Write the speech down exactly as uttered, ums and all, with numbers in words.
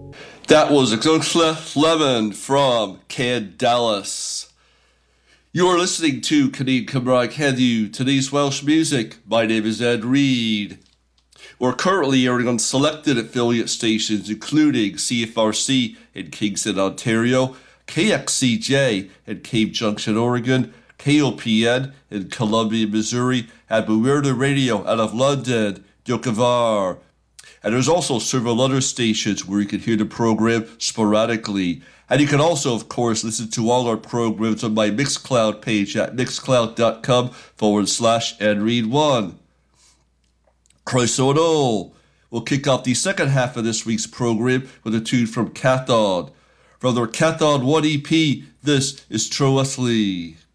That was Cliff Lemon from Cad Dallas. You are listening to Connect Cymraeg Heddiw, today's Welsh music. My name is Ed Reed. We're currently airing on selected affiliate stations including C F R C in Kingston, Ontario, K X C J in Cave Junction, Oregon, K O P N in Columbia, Missouri, and Mewirna Radio out of London, Diocavar. And there's also several other stations where you can hear the program sporadically. And you can also, of course, listen to all our programs on my Mixcloud page at mixcloud.com forward slash nread1. Croeso nôl. We'll kick off the second half of this week's program with a tune from Cathod. From their Cathod one E P, this is Troas Lee.